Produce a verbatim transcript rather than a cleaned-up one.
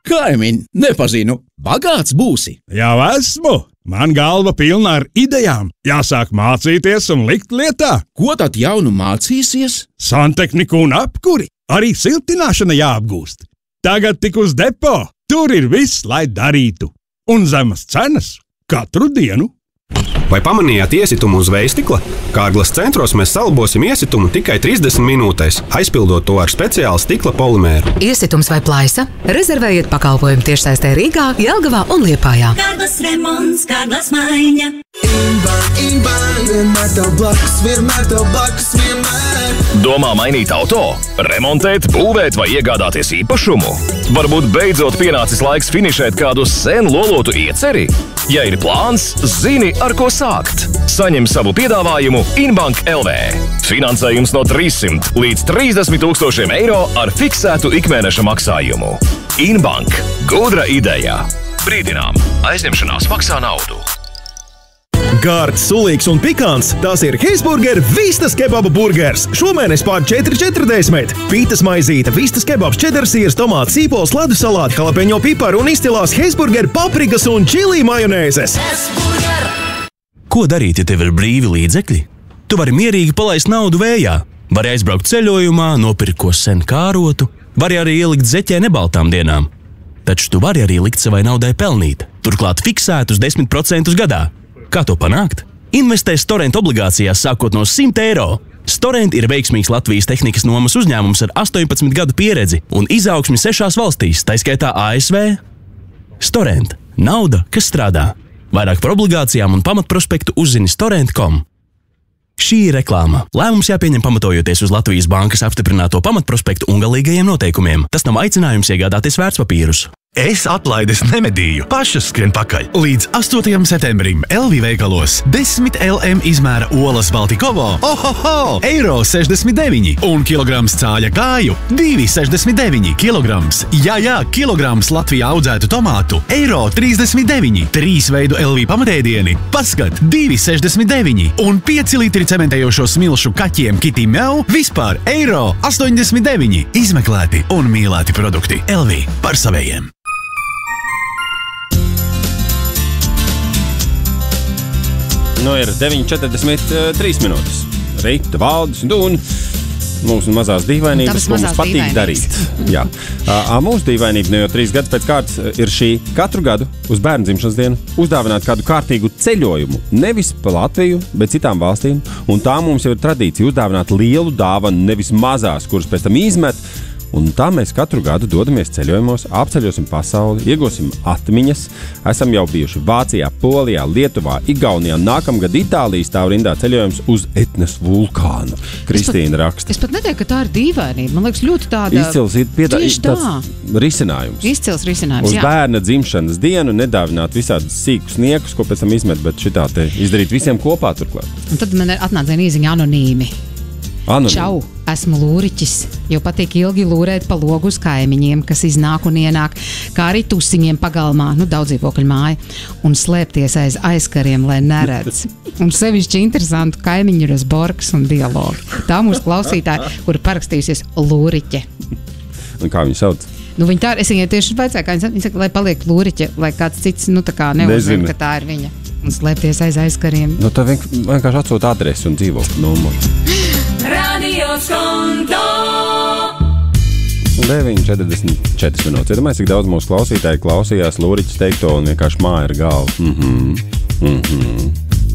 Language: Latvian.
Kaimiņ, nepazinu, bagāts būsi. Jau esmu. Man galva pilna ar idejām. Jāsāk mācīties un likt lietā. Ko tad jaunu mācīsies? Santehniku un apkuri. Arī siltināšana jāapgūst. Tagad tik uz depo. Tur ir viss, lai darītu. Un zemas cenas katru dienu. Vai pamanījāt iesitumu uz vējstikla? Kārglas centros mēs salbosim iesitumu tikai trīsdesmit minūtēs, aizpildot to ar speciālu stikla polimēru. Iesitums vai plaisa? Rezervējiet pakalpojumu tiešsaistē Rīgā, Jelgavā un Liepājā. Kārglas remonts, Kārglas maiņa. Inbank, Inbank, vienmēr tev blakus, vienmēr tev blakus, vienmēr. Domā mainīt auto? Remontēt, būvēt vai iegādāties īpašumu? Varbūt beidzot pienācis laiks finišēt kādu sen lolotu ieceri? Ja ir plāns, zini, ar ko sākt. Saņem savu piedāvājumu Inbank L V. Finansējums no trīssimti līdz trīsdesmit tūkstošiem eiro ar fiksētu ikmēneša maksājumu. Inbank. Gudra ideja. Brīdinām, aizņemšanās maksā naudu. Gārds, sulīgs un pikants, tās ir Heisburger Vistas kebaba burgers. Šomēnes pār četri četrdesmit. Pītas maizīte, vistas kebabs, čedarsīrs, tomāts, sīpols, ledus salāti, jalapeņo piparu un izcilās Heisburger paprikas un čili majonēzes. Ko darīt, ja tev ir brīvi līdzekļi? Tu vari mierīgi palaist naudu vējā. Vari aizbraukt ceļojumā, nopirkt ko sen kārotu. Vari arī ielikt zeķē nebaltām dienām. Taču tu vari arī likt savai naudai pelnīt. Turklāt fiksētus desmit procentus gadā. Kā to panākt? Investē Storent obligācijās sākot no simt eiro. Storent ir veiksmīgs Latvijas tehnikas nomas uzņēmums ar astoņpadsmit gadu pieredzi un izaugsmi sešās valstīs, tā skaitā A S V. Storent. Nauda, kas strādā. Vairāk par obligācijām un pamatprospektu uzzini storent punktu com. Šī ir reklāma. Lēmums jāpieņem pamatojoties uz Latvijas bankas apstiprināto pamatprospektu un galīgajiem noteikumiem. Tas nav aicinājums iegādāties vērtspapīrus. Es atlaides nemedīju, pašas skrien pakaļ. Līdz astotajam septembrim L V veikalos desmit L M izmēra olas Baltikovo, ohoho, eiro sešdesmit deviņi un kilograms cāļa kāju divi sešdesmit deviņi kilograms. Jā, jā, kilograms Latvijā audzētu tomātu, eiro trīsdesmit deviņi, trīs veidu L V pamatēdieni, paskat, divi sešdesmit deviņi un pieci litri cementējošo smilšu kaķiem Kitty Meow vispār eiro astoņdesmit deviņi. Izmeklēti un mīlēti produkti L V par savējiem. Nu, ir deviņi četrdesmit trīs minūtes. Rīta, Valdis un mūsu mazās dīvainības, ko mums patīk darīt. Jā. A, mūsu dīvainība ne jau trīs gadus pēc kārtas ir šī katru gadu uz bērnu dzimšanas dienu uzdāvināt kādu kārtīgu ceļojumu. Nevis pa Latviju, bet citām valstīm. Un tā mums jau ir tradīcija uzdāvināt lielu dāvanu, nevis mazās, kuras pēc tam izmet. Un tā mēs katru gadu dodamies ceļojumos, apceļosim pasauli, iegūsim atmiņas. Esam jau bijuši Vācijā, Polijā, Lietuvā, Igaunijā, nākamgad Itālijas stāv rindā ceļojums uz Etnes vulkānu. Kristīna raksta. Es pat neteiktu, ka tā ir dīvainība. Man liekas, ļoti tāda... Izcils ir piedā... tā. risinājums. Izcils risinājums, uz jā. Bērna dzimšanas dienu nedāvināt visādus sīkus niekus, ko pēc tam izmet, bet šitā te izdarīt visiem kopā turklāt. Un tad man atnāca viena īziņa anonīmi. Anonīmi. Čau, esmu lūriķis, jo patīk ilgi lūrēt pa logu uz kaimiņiem, kas iznāk un ienāk, kā arī tusiņiem pagalmā, nu daudz dzīvokļu māja, un slēpties aiz aizkariem, lai neredz. Un sevišķi interesantu kaimiņu ir Borgs un dialogi. Tā mūsu klausītāja, kura parakstījusies lūriķe. Un kā viņu sauc? Nu, viņa tā, es viņai tieši vajadzēju, kā viņa saka, lai paliek lūriķe, lai kāds cits, nu tā kā neuzvien, ka tā ir viņa. Un slēpties aiz aizkariem. Nu, tā vienkārši atsūt adresi un dzīvokļu numuru. Radio Skonto. deviņi četrdesmit četras minūtes. Iedomājies, cik daudz mūsu klausītāji klausījās Lūriķis teikto un vienkārši māja ar galvu. Mhm, mhm.